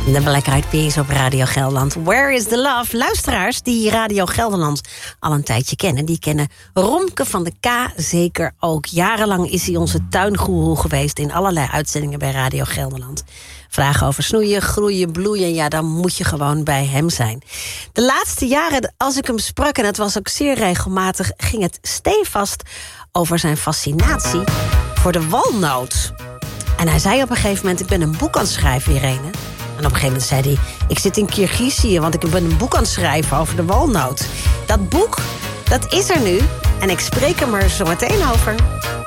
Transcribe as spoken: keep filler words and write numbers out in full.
De Black Eyed Peas op Radio Gelderland. Where is the love? Luisteraars die Radio Gelderland al een tijdje kennen, die kennen Romke van de K zeker ook. Jarenlang is hij onze tuingoeroe geweest in allerlei uitzendingen bij Radio Gelderland. Vragen over snoeien, groeien, bloeien, ja, dan moet je gewoon bij hem zijn. De laatste jaren, als ik hem sprak, en het was ook zeer regelmatig, ging het stevast over zijn fascinatie voor de walnoot. En hij zei op een gegeven moment, ik ben een boek aan het schrijven, Irene. En op een gegeven moment zei hij, ik zit in Kirgizië, want ik ben een boek aan het schrijven over de walnoot. Dat boek, dat is er nu. En ik spreek hem er zo meteen over.